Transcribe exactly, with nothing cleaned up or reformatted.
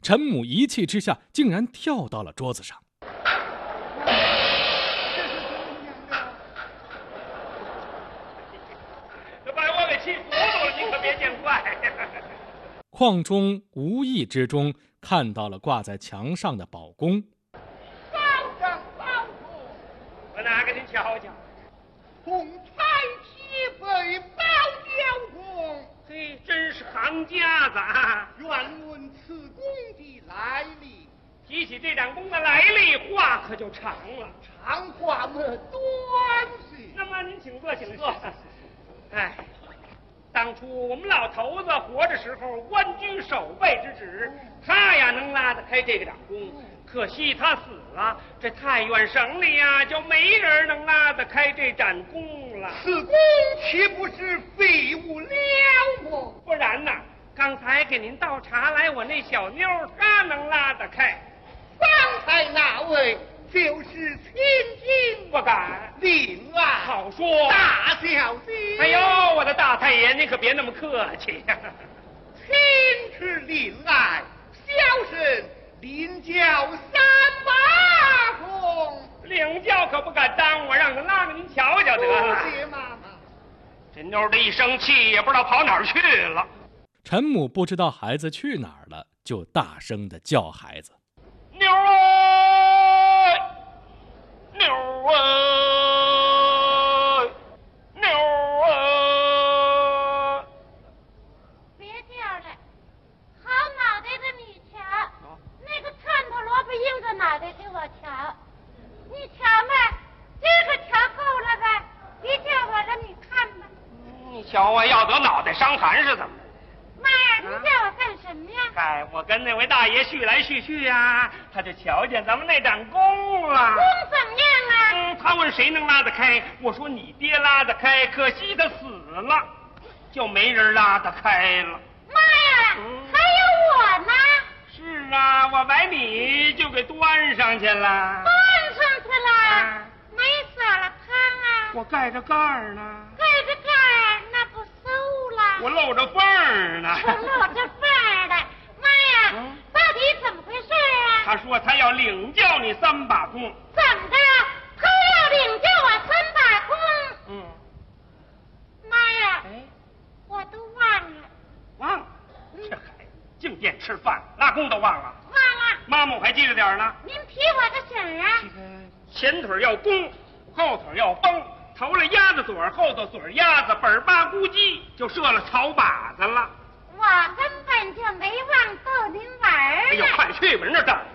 陈母一气之下，竟然跳到了桌子上。 这把我给气糊涂了，你可别见怪。 邝忠无意之中看到了挂在墙上的宝弓。 保长保主， 我拿给您瞧瞧。 同彩旗被保交公， 嘿，真是行家子啊！ 愿问此弓的来历。 提起这盏弓的来历，话可就长了。 长话么短些。 那么您请坐，请坐。哎，当初我们老头子活着时候，官居守备之职，他呀能拉得开这个掌弓。可惜他死了，这太原省里呀就没人能拉得开这盏弓了。 此弓岂不是废物了么？ 不然呐，刚才给您倒茶来，我那小妞她能拉得开。 方才那位就是千金， 不敢。 令爱好说， 大小姐。 哎呦，我的大太爷，您可别那么客气呀、啊。 亲是令爱，小生领教三把弓。 领教可不敢当，我让他拉给您瞧瞧得了。 谢妈妈。 这妞的一生气，也不知道跑哪儿去了。 陈母不知道孩子去哪儿了，就大声地叫孩子：“ 妞儿，妞儿，妞儿！” 别叫了，好脑袋的你瞧，那个串头萝卜硬着脑袋给我瞧，你瞧嘛，这个瞧够了吧？别叫我了，你看吧。 你瞧啊，要得脑袋伤寒是怎么？ 妈呀，你叫我干什么呀？ 嗨，我跟那位大爷叙来叙去呀，他就瞧见咱们那盏弓了。 弓怎么样啊？ 嗯，他问谁能拉得开，我说你爹拉得开，可惜他死了，就没人拉得开了。 妈呀， 嗯、 还有我呢。 是啊，我把你就给端上去了。 端上去了？ 啊、 没撒了汤啊？ 我盖着盖儿呢。 盖着盖儿，那不馊了？ 我露着缝儿呢。 我露着缝儿的。妈呀， 嗯、 到底怎么回事啊？ 他说他要领教你三把弓。 怎么的？他要领教我三把弓？ 嗯。 妈呀！ 哎， 我都忘了。 忘了？这孩子净惦吃饭，拉弓都忘了。 忘了。 妈妈我还记着点呢。 您提我个醒啊！ 这个前腿要弓，后腿要绷，头了鸭子嘴儿，后头嘴儿鸭子，本儿八咕叽就射了草靶子了。 我根本就没忘逗您玩儿呢。 哎呦，快去吧，人那等